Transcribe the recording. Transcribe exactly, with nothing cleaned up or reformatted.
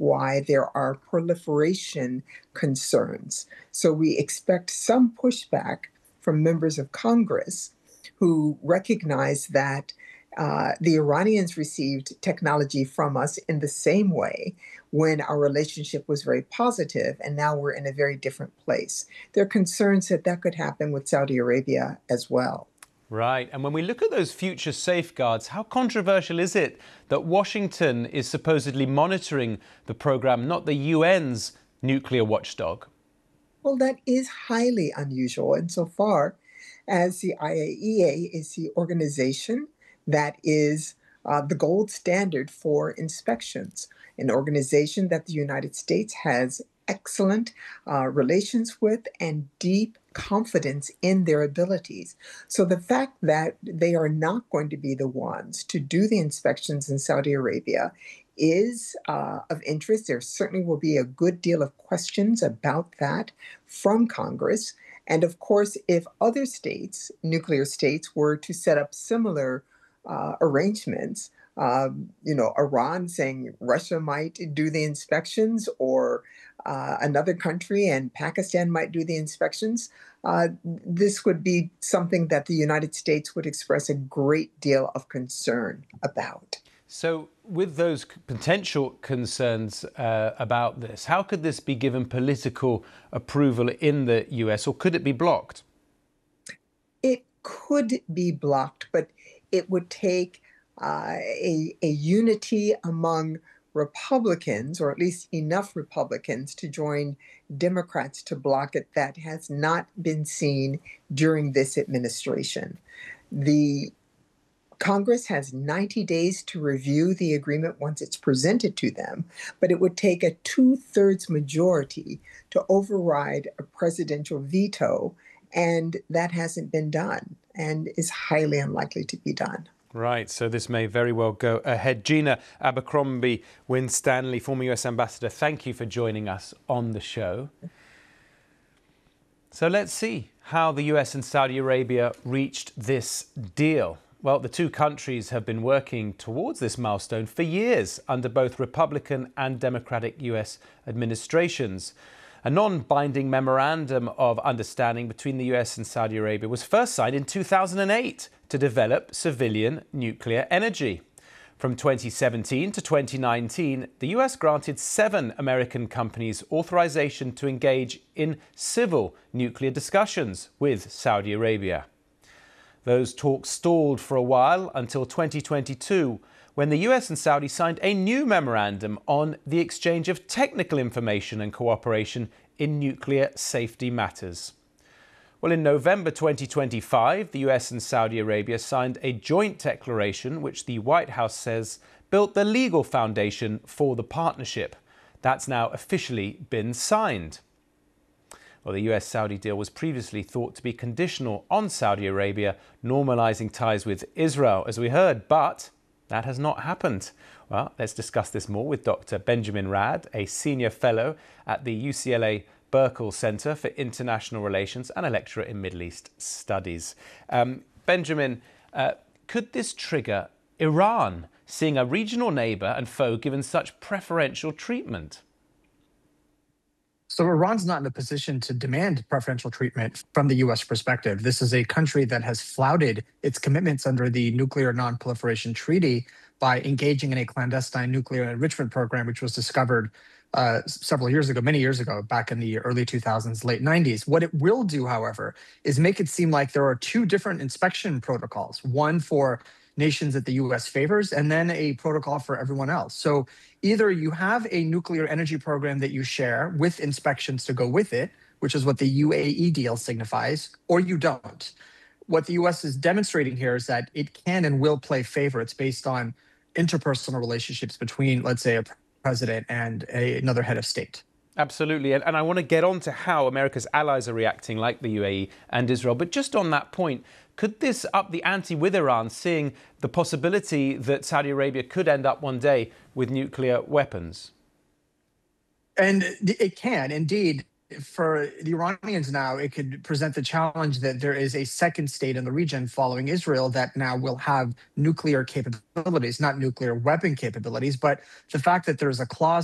why there are proliferation concerns. So we expect some pushback from members of Congress who recognize that uh, the Iranians received technology from us in the same way when our relationship was very positive, and now we're in a very different place. There are concerns that that could happen with Saudi Arabia as well. Right. And when we look at those future safeguards, how controversial is it that Washington is supposedly monitoring the program, not the U N's nuclear watchdog? Well, that is highly unusual insofar as the I A E A is the organization that is uh, the gold standard for inspections, an organization that the United States has excellent uh, relations with and deep confidence in their abilities. So the fact that they are not going to be the ones to do the inspections in Saudi Arabia is uh, of interest. There certainly will be a good deal of questions about that from Congress. And of course, if other states, nuclear states, were to set up similar uh, arrangements, um, you know, Iran saying Russia might do the inspections, or uh, another country and Pakistan might do the inspections, uh, this would be something that the United States would express a great deal of concern about. So with those potential concerns uh, about this, how could this be given political approval in the U S, or could it be blocked? It could be blocked, but it would take uh, a, a unity among Republicans, or at least enough Republicans to join Democrats to block it. That has not been seen during this administration. The Congress has ninety days to review the agreement once it's presented to them, but it would take a two-thirds majority to override a presidential veto, and that hasn't been done and is highly unlikely to be done. Right, so this may very well go ahead. Gina Abercrombie Winstanley, former U S ambassador, thank you for joining us on the show. So let's see how the U S and Saudi Arabia reached this deal. Well, the two countries have been working towards this milestone for years under both Republican and Democratic U S administrations. A non-binding memorandum of understanding between the U S and Saudi Arabia was first signed in two thousand eight to develop civilian nuclear energy. From twenty seventeen to twenty nineteen, the U S granted seven American companies authorization to engage in civil nuclear discussions with Saudi Arabia. Those talks stalled for a while until twenty twenty-two, when the U S and Saudi signed a new memorandum on the exchange of technical information and cooperation in nuclear safety matters. Well, in November twenty twenty-five, the U S and Saudi Arabia signed a joint declaration which the White House says built the legal foundation for the partnership. That's now officially been signed. Well, the U S-Saudi deal was previously thought to be conditional on Saudi Arabia normalizing ties with Israel, as we heard, but that has not happened. Well, let's discuss this more with Doctor Benjamin Raad, a senior fellow at the U C L A Burkle Center for International Relations and a lecturer in Middle East Studies. Um, Benjamin, uh, could this trigger Iran seeing a regional neighbor and foe given such preferential treatment? So Iran's not in a position to demand preferential treatment from the U S perspective. This is a country that has flouted its commitments under the Nuclear Non-Proliferation Treaty by engaging in a clandestine nuclear enrichment program, which was discovered uh, several years ago, many years ago, back in the early two thousands, late nineties. What it will do, however, is make it seem like there are two different inspection protocols, one for nations that the U S favors, and then a protocol for everyone else. So either you have a nuclear energy program that you share with inspections to go with it, which is what the U A E deal signifies, or you don't. What the U S is demonstrating here is that it can and will play favorites based on interpersonal relationships between, let's say, a president and a, another head of state. Absolutely. And, and I want to get on to how America's allies are reacting, like the U A E and Israel. But just on that point, could this up the ante with Iran, seeing the possibility that Saudi Arabia could end up one day with nuclear weapons? And it can, indeed. For the Iranians now, it could present the challenge that there is a second state in the region following Israel that now will have nuclear capabilities, not nuclear weapon capabilities, but the fact that there's a clause